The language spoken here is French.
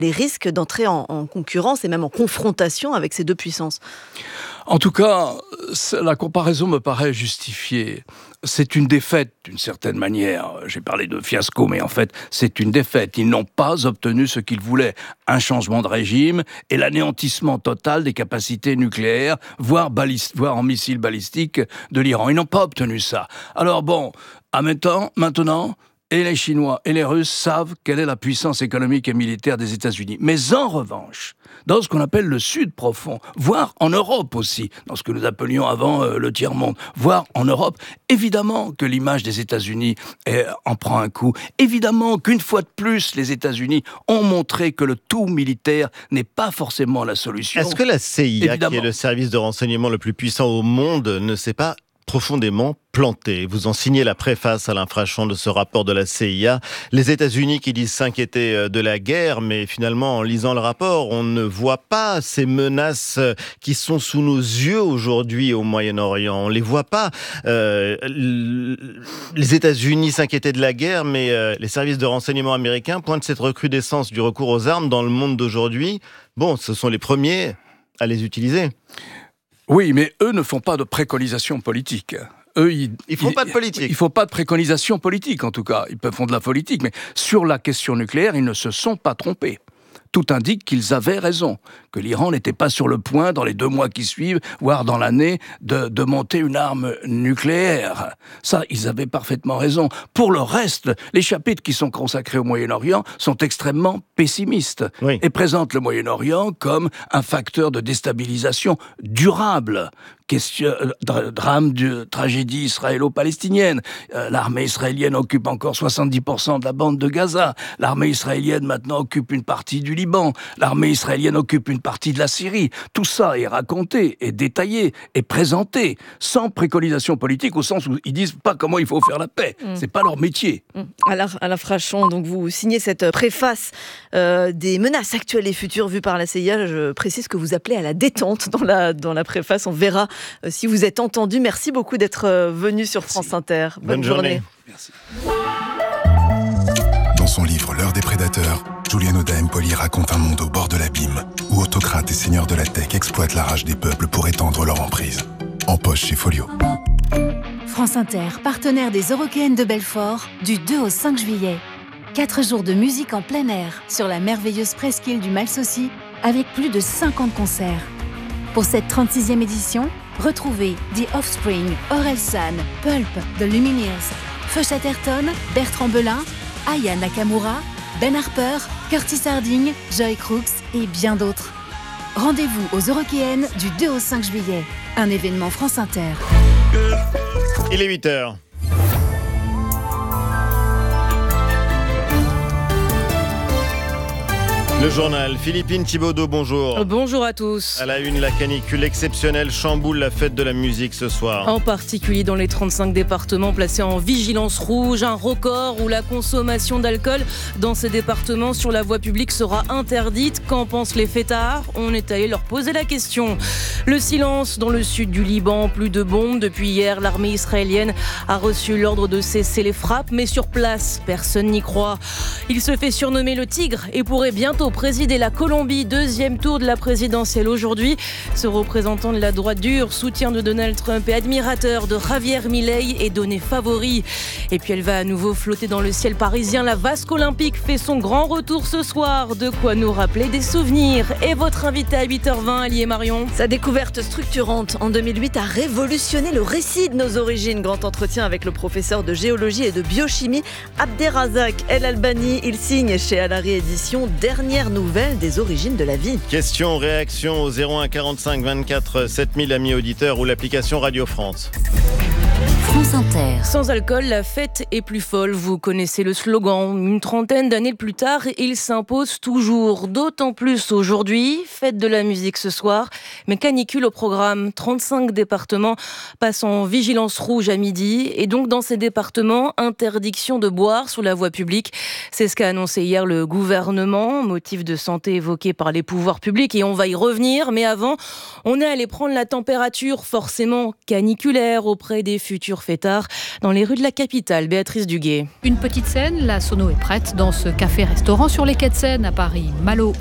les risques d'entrer en concurrence et même en confrontation avec ces deux puissances. En tout cas, la comparaison me paraît justifiée. C'est une défaite, d'une certaine manière. J'ai parlé de fiasco, mais en fait, c'est une défaite. Ils n'ont pas obtenu ce qu'ils voulaient. Un changement de régime et l'anéantissement total des capacités nucléaires, voire en missiles balistiques de l'Iran. Ils n'ont pas obtenu ça. Alors bon, maintenant, et les Chinois et les Russes savent quelle est la puissance économique et militaire des États-Unis. Mais en revanche, dans ce qu'on appelle le Sud profond, voire en Europe aussi, dans ce que nous appelions avant le tiers-monde, voire en Europe, évidemment que l'image des États-Unis en prend un coup. Évidemment qu'une fois de plus, les États-Unis ont montré que le tout militaire n'est pas forcément la solution. Est-ce que la CIA, qui est le service de renseignement le plus puissant au monde, ne s'est pas profondément planté? Vous en signez la préface à l'infraction de ce rapport de la CIA. Les États-Unis qui disent s'inquiéter de la guerre, mais finalement, en lisant le rapport, on ne voit pas ces menaces qui sont sous nos yeux aujourd'hui au Moyen-Orient. On les voit pas. Les États-Unis s'inquiétaient de la guerre, mais les services de renseignement américains pointent cette recrudescence du recours aux armes dans le monde d'aujourd'hui. Bon, ce sont les premiers à les utiliser. Oui, mais eux ne font pas de préconisation politique. Ils font pas de politique. Il ne faut pas de préconisation politique, en tout cas. Ils peuvent faire de la politique, mais sur la question nucléaire, ils ne se sont pas trompés. Tout indique qu'ils avaient raison, que l'Iran n'était pas sur le point, dans les 2 mois qui suivent, voire dans l'année, de monter une arme nucléaire. Ça, ils avaient parfaitement raison. Pour le reste, les chapitres qui sont consacrés au Moyen-Orient sont extrêmement pessimistes et présentent le Moyen-Orient comme un facteur de déstabilisation durable. Drame de tragédie israélo-palestinienne. L'armée israélienne occupe encore 70% de la bande de Gaza. L'armée israélienne maintenant occupe une partie du Liban. L'armée israélienne occupe une partie de la Syrie. Tout ça est raconté, est détaillé, est présenté, sans préconisation politique, au sens où ils disent pas comment il faut faire la paix. C'est pas leur métier. Alain Frachon, donc vous signez cette préface des menaces actuelles et futures vues par la CIA. Je précise que vous appelez à la détente dans la préface. On verra si vous êtes entendu. Merci beaucoup d'être venu sur France Inter. Bonne journée. Merci. Dans son livre L'heure des prédateurs, Julian Oda Empoli raconte un monde au bord de l'abîme, où autocrates et seigneurs de la tech exploitent la rage des peuples pour étendre leur emprise. En poche chez Folio. France Inter, partenaire des Eurockéennes de Belfort, du 2 au 5 juillet. 4 jours de musique en plein air sur la merveilleuse presqu'île du Malsaucy, avec plus de 50 concerts. Pour cette 36e édition, retrouvez The Offspring, Orelsan, Pulp, The Lumineers, Feu Chatterton, Bertrand Belin, Aya Nakamura, Ben Harper, Curtis Harding, Joy Crooks et bien d'autres. Rendez-vous aux Eurockéennes du 2 au 5 juillet. Un événement France Inter. Il est 8h. Le journal, Philippine Thibaudeau, bonjour. Bonjour à tous. À la une, la canicule exceptionnelle chamboule la fête de la musique ce soir. En particulier dans les 35 départements placés en vigilance rouge, un record où la consommation d'alcool dans ces départements sur la voie publique sera interdite. Qu'en pensent les fêtards ? On est allé leur poser la question. Le silence dans le sud du Liban, plus de bombes. Depuis hier, l'armée israélienne a reçu l'ordre de cesser les frappes, mais sur place, personne n'y croit. Il se fait surnommer le Tigre et pourrait bientôt présider la Colombie, 2e tour de la présidentielle aujourd'hui. Ce représentant de la droite dure, soutien de Donald Trump et admirateur de Javier Milei est donné favori. Et puis elle va à nouveau flotter dans le ciel parisien. La vasque olympique fait son grand retour ce soir. De quoi nous rappeler des souvenirs. Et votre invité à 8h20, Alie et Marion. Sa découverte structurante en 2008 a révolutionné le récit de nos origines. Grand entretien avec le professeur de géologie et de biochimie Abderrazak El Albani. Il signe chez Alary Éditions dernière nouvelle des origines de la vie. Question, réaction au 01 45 24 7000 amis auditeurs ou l'application Radio France. France Inter. Sans alcool, la fête est plus folle. Vous connaissez le slogan. Une trentaine d'années plus tard, il s'impose toujours. D'autant plus aujourd'hui. Fête de la musique ce soir. Mais canicule au programme. 35 départements passent en vigilance rouge à midi. Et donc, dans ces départements, interdiction de boire sur la voie publique. C'est ce qu'a annoncé hier le gouvernement. Motif de santé évoqué par les pouvoirs publics. Et on va y revenir. Mais avant, on est allé prendre la température, forcément caniculaire, auprès des futurs fêtards dans les rues de la capitale. Béatrice Duguet. Une petite scène, la sono est prête dans ce café-restaurant sur les quais de Seine à Paris. Malo